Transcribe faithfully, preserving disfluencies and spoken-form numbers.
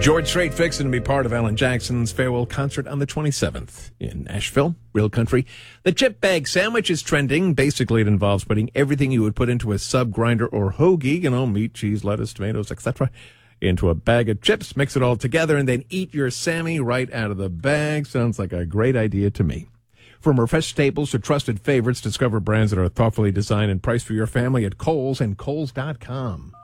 George Strait fixing to be part of Alan Jackson's farewell concert on the twenty-seventh in Nashville, Real Country. The chip bag sandwich is trending. Basically, it involves putting everything you would put into a sub grinder or hoagie, you know, meat, cheese, lettuce, tomatoes, et cetera, into a bag of chips, mix it all together, and then eat your Sammy right out of the bag. Sounds like a great idea to me. From refreshed staples to trusted favorites, discover brands that are thoughtfully designed and priced for your family at Kohl's and Kohl's dot com.